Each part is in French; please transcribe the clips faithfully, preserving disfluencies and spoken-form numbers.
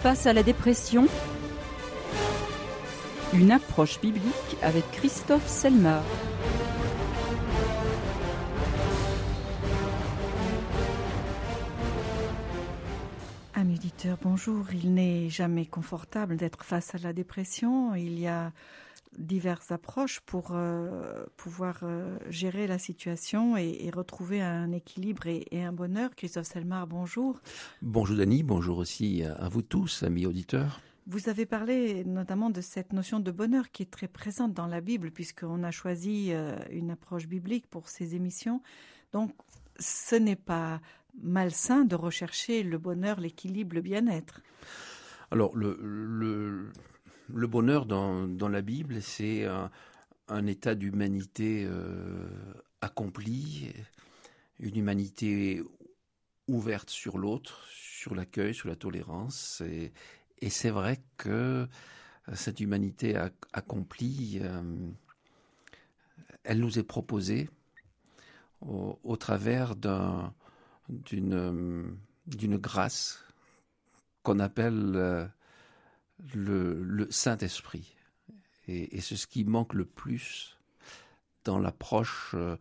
Face à la dépression, une approche biblique avec Christophe Selmar. Amis auditeurs, bonjour. Il n'est jamais confortable d'être face à la dépression. Il y a diverses approches pour euh, pouvoir euh, gérer la situation et, et retrouver un équilibre et, et un bonheur. Christophe Selmar, bonjour. Bonjour Dany, bonjour aussi à vous tous, amis auditeurs. Vous avez parlé notamment de cette notion de bonheur qui est très présente dans la Bible, puisqu'on a choisi euh, une approche biblique pour ces émissions. Donc, ce n'est pas malsain de rechercher le bonheur, l'équilibre, le bien-être. Alors, le, le, le bonheur dans, dans la Bible, c'est un, un état d'humanité euh, accompli, une humanité ouverte sur l'autre, sur l'accueil, sur la tolérance. Et, et c'est vrai que cette humanité accomplie, euh, elle nous est proposée au, au travers d'un, d'une, d'une grâce qu'on appelle euh, le, le Saint-Esprit. Et, et c'est ce qui manque le plus dans l'approche euh,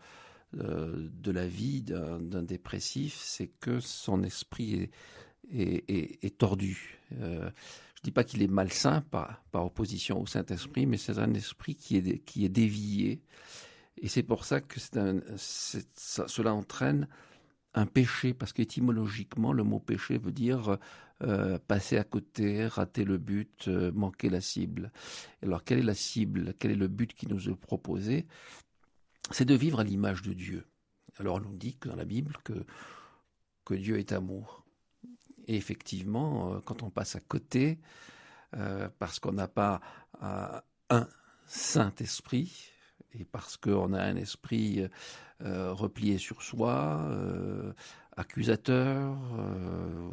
de la vie d'un, d'un dépressif, c'est que son esprit est, est, est, est tordu. Euh, je ne dis pas qu'il est malsain par, par opposition au Saint-Esprit, mais c'est un esprit qui est, qui est dévié. Et c'est pour ça que c'est un, c'est, ça, cela entraîne un péché, parce qu'étymologiquement, le mot péché veut dire euh, passer à côté, rater le but, euh, manquer la cible. Alors, quelle est la cible ? Quel est le but qui nous est proposé ? C'est de vivre à l'image de Dieu. Alors, on nous dit que dans la Bible que, que Dieu est amour. Et effectivement, euh, quand on passe à côté, euh, parce qu'on n'a pas euh, un Saint-Esprit, et parce qu'on a un esprit euh, replié sur soi, euh, accusateur, euh,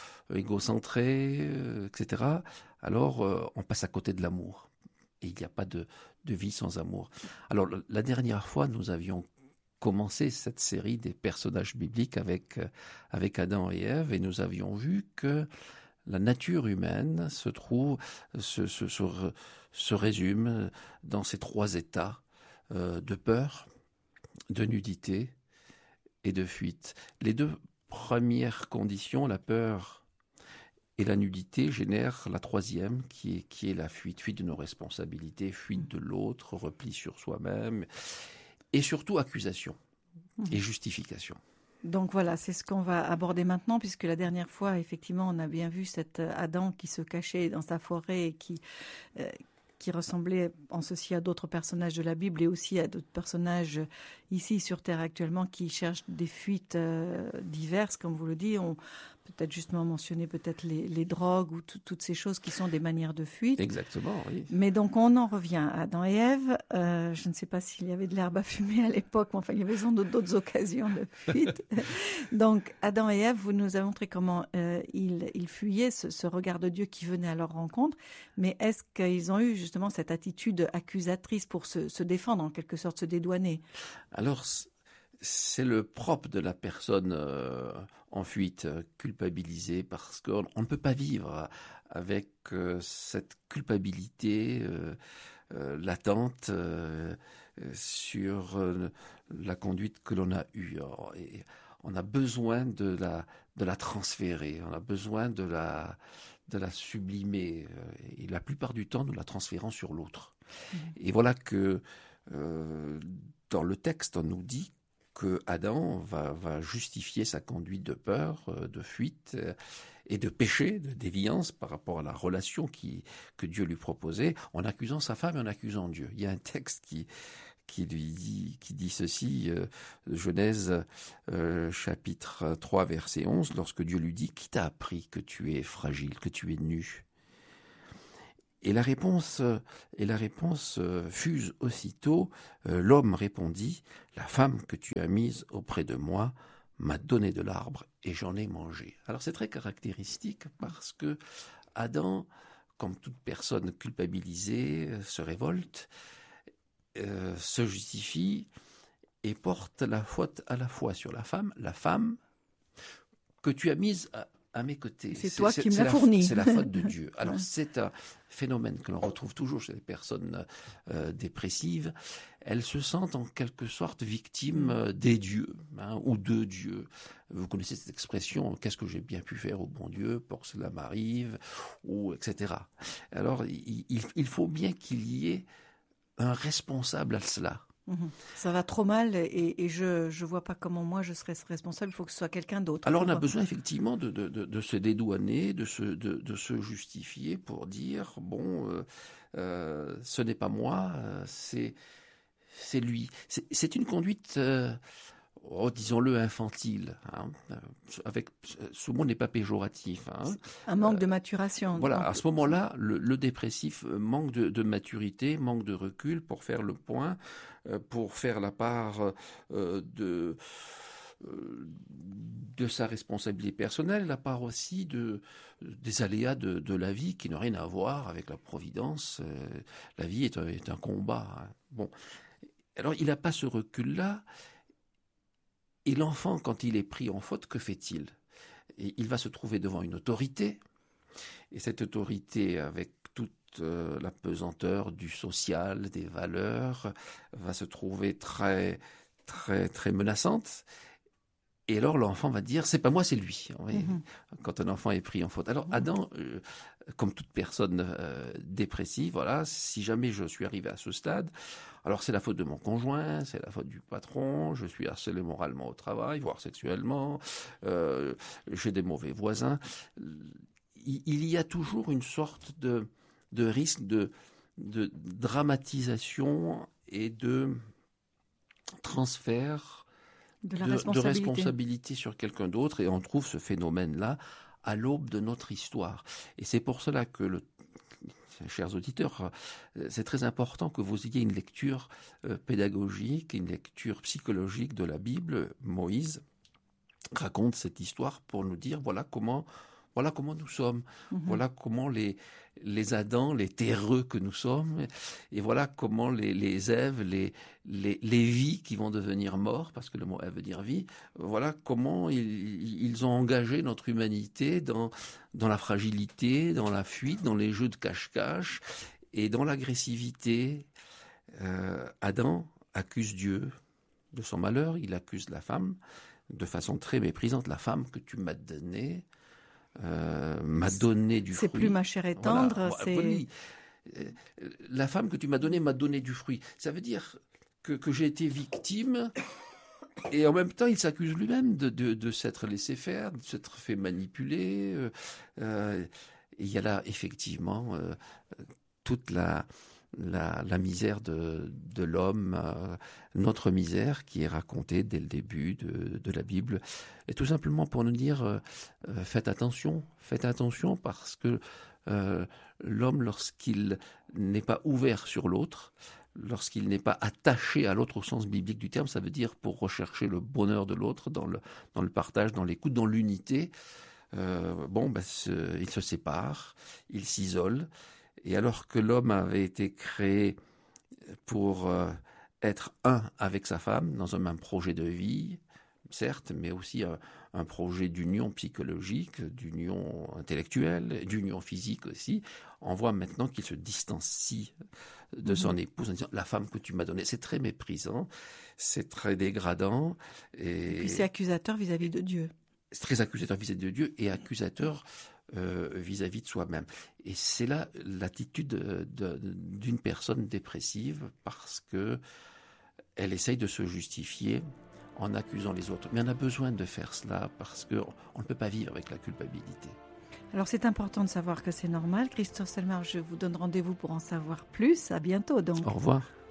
égocentré, euh, et cetera, alors euh, on passe à côté de l'amour. Et il n'y a pas de, de vie sans amour. Alors la dernière fois, nous avions commencé cette série des personnages bibliques avec, avec Adam et Ève, et nous avions vu que la nature humaine se trouve, se, se, se, se résume dans ces trois états euh, de peur, de nudité et de fuite. Les deux premières conditions, la peur et la nudité, génèrent la troisième, qui est, qui est la fuite, fuite de nos responsabilités, fuite de l'autre, repli sur soi-même, et surtout accusation et justification. Donc voilà, c'est ce qu'on va aborder maintenant, puisque la dernière fois, effectivement, on a bien vu cet Adam qui se cachait dans sa forêt et qui, euh, qui ressemblait en ceci à d'autres personnages de la Bible et aussi à d'autres personnages ici sur Terre actuellement qui cherchent des fuites euh, diverses, comme vous le dites. On peut-être justement mentionner peut-être les, les drogues ou tout, toutes ces choses qui sont des manières de fuite. Exactement, oui. Mais donc on en revient à Adam et Ève. Euh, je ne sais pas s'il y avait de l'herbe à fumer à l'époque, mais enfin il y avait sans doute d'autres occasions de fuite. Donc Adam et Ève, vous nous avez montré comment euh, ils, ils fuyaient ce, ce regard de Dieu qui venait à leur rencontre. Mais est-ce qu'ils ont eu justement cette attitude accusatrice pour se, se défendre, en quelque sorte, se dédouaner ? Alors, c'est le propre de la personne euh, en fuite, culpabilisée, parce qu'on on ne peut pas vivre avec euh, cette culpabilité euh, euh, latente euh, sur euh, la conduite que l'on a eue. Et on a besoin de la, de la transférer, on a besoin de la, de la sublimer. Et la plupart du temps, nous la transférons sur l'autre. Mmh. Et voilà que euh, dans le texte, on nous dit que Adam va, va justifier sa conduite de peur, de fuite et de péché, de déviance par rapport à la relation qui, que Dieu lui proposait, en accusant sa femme et en accusant Dieu. Il y a un texte qui, qui lui dit, qui dit ceci, euh, Genèse euh, chapitre trois, verset onze, lorsque Dieu lui dit « Qui t'a appris que tu es fragile, que tu es nu ?» Et la réponse, et la réponse fuse aussitôt. Euh, l'homme répondit, « La femme que tu as mise auprès de moi m'a donné de l'arbre et j'en ai mangé. » Alors c'est très caractéristique parce que Adam, comme toute personne culpabilisée, se révolte, euh, se justifie et porte la faute à la fois sur la femme, la femme que tu as mise à mes côtés. C'est toi qui me l'as fourni. C'est la faute de Dieu. Alors, Ouais. c'est un phénomène que l'on retrouve toujours chez les personnes euh, dépressives. Elles se sentent en quelque sorte victimes euh, des dieux, hein, ou de Dieu. Vous connaissez cette expression, qu'est-ce que j'ai bien pu faire au bon Dieu pour que cela m'arrive, ou et cetera. Alors, il, il, il faut bien qu'il y ait un responsable à cela. Mhm. Ça va trop mal et, et je ne vois pas comment moi je serais responsable, il faut que ce soit quelqu'un d'autre. Alors on a Pour- besoin effectivement de, de, de, de se dédouaner, de se, de, de se justifier pour dire, bon, euh, euh, ce n'est pas moi, euh, c'est, c'est lui. C'est, c'est une conduite, euh, oh, disons-le, infantile. Hein, euh, avec, ce mot n'est pas péjoratif. Hein. Un manque de maturation. Voilà, Donc, à ce moment-là, le, le dépressif manque de, de maturité, manque de recul pour faire le point, euh, pour faire la part euh, de, euh, de sa responsabilité personnelle, la part aussi de, des aléas de, de la vie qui n'ont rien à voir avec la providence. Euh, la vie est un, est un combat. Hein. Bon, alors il n'a pas ce recul-là. Et l'enfant, quand il est pris en faute, que fait-il ? Et il va se trouver devant une autorité. Et cette autorité, avec toute euh, la pesanteur du social, des valeurs, va se trouver très, très, très menaçante. Et alors l'enfant va dire, c'est pas moi, c'est lui. Vous voyez, Mhm. quand un enfant est pris en faute. Alors Adam, euh, comme toute personne euh, dépressive, voilà, si jamais je suis arrivé à ce stade, alors c'est la faute de mon conjoint, c'est la faute du patron, je suis harcelé moralement au travail, voire sexuellement, euh, j'ai des mauvais voisins. Il, il y a toujours une sorte de, de risque de, de dramatisation et de transfert de la de, de responsabilité. responsabilité sur quelqu'un d'autre, et on trouve ce phénomène-là à l'aube de notre histoire. Et c'est pour cela que, le, chers auditeurs, c'est très important que vous ayez une lecture euh, pédagogique, une lecture psychologique de la Bible. Moïse raconte cette histoire pour nous dire voilà comment, voilà comment nous sommes, Mhm. voilà comment les, les Adams, les terreux que nous sommes, et voilà comment les, les Èves, les, les, les vies qui vont devenir morts, parce que le mot Ève veut dire vie, voilà comment ils, ils ont engagé notre humanité dans, dans la fragilité, dans la fuite, dans les jeux de cache-cache et dans l'agressivité. Euh, Adam accuse Dieu de son malheur, il accuse la femme de façon très méprisante. La femme que tu m'as donnée euh, m'a donné du C'est fruit. plus ma chair et Voilà. tendre, c'est... Oui. Euh, La femme que tu m'as donnée m'a donné du fruit. Ça veut dire que, que j'ai été victime, et en même temps, il s'accuse lui-même de, de, de s'être laissé faire, de s'être fait manipuler. Euh, euh, et il y a là, effectivement, euh, toute la... La, la misère de, de l'homme, euh, notre misère qui est racontée dès le début de, de la Bible, et tout simplement pour nous dire euh, euh, faites attention, faites attention parce que euh, l'homme, lorsqu'il n'est pas ouvert sur l'autre, lorsqu'il n'est pas attaché à l'autre au sens biblique du terme, ça veut dire pour rechercher le bonheur de l'autre dans le, dans le partage, dans l'écoute, dans l'unité, euh, bon, ben, ce, il se sépare, il s'isole. Et alors que l'homme avait été créé pour euh, être un avec sa femme dans un même projet de vie, certes, mais aussi un, un projet d'union psychologique, d'union intellectuelle, d'union physique aussi, on voit maintenant qu'il se distancie de mmh. son épouse en disant « la femme que tu m'as donnée ». C'est très méprisant, c'est très dégradant. Et, et puis c'est accusateur vis-à-vis de Dieu. C'est très accusateur vis-à-vis de Dieu et accusateur Euh, vis-à-vis de soi-même. Et c'est là l'attitude de, de, d'une personne dépressive, parce que elle essaye de se justifier en accusant les autres. Mais on a besoin de faire cela parce qu'on ne peut pas vivre avec la culpabilité. Alors c'est important de savoir que c'est normal. Christophe Selmar, je vous donne rendez-vous pour en savoir plus. À bientôt donc. Au revoir.